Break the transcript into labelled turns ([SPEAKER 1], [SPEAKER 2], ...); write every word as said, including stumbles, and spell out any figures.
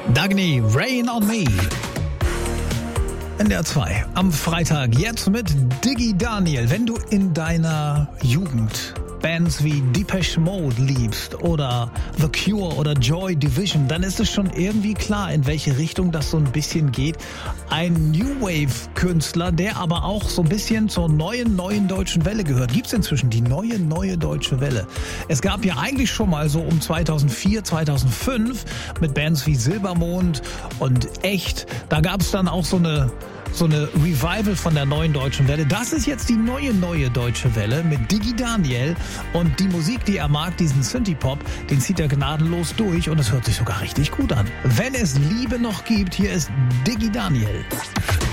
[SPEAKER 1] Dagny, Rain on Me. N D R zwei am Freitag, jetzt mit Diggy Daniel. Wenn du in deiner Jugend Bands wie Depeche Mode liebst oder The Cure oder Joy Division, dann ist es schon irgendwie klar, in welche Richtung das so ein bisschen geht. Ein New Wave-Künstler, der aber auch so ein bisschen zur neuen, neuen deutschen Welle gehört. Gibt's inzwischen die neue, neue deutsche Welle. Es gab ja eigentlich schon mal so um zweitausendvier, zweitausendfünf mit Bands wie Silbermond und Echt. Da gab's dann auch so eine So eine Revival von der neuen deutschen Welle. Das ist jetzt die neue, neue deutsche Welle mit Diggy Daniel. Und die Musik, die er mag, diesen Synthie-Pop, den zieht er gnadenlos durch. Und es hört sich sogar richtig gut an. Wenn es Liebe noch gibt, hier ist Diggy Daniel.